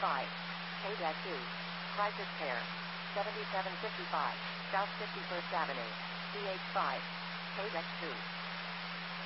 KDEC 2. Crisis Care. 7755. South 51st Avenue. CH5. KDEC 2.